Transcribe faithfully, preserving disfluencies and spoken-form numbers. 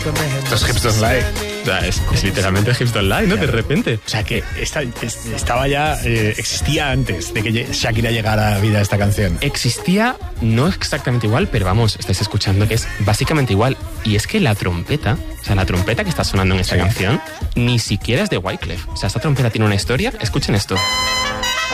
Esto es Hips Don't Lie. O sea, es, es literalmente Hips Don't Lie, ¿no? De repente. O sea, que esta, estaba ya, eh, existía antes de que Shakira llegara a vida esta canción. Existía, no exactamente igual, pero vamos, estáis escuchando que es básicamente igual. Y es que la trompeta, o sea, la trompeta que está sonando en esta sí. canción, ni siquiera es de Wyclef. O sea, esta trompeta tiene una historia. Escuchen esto.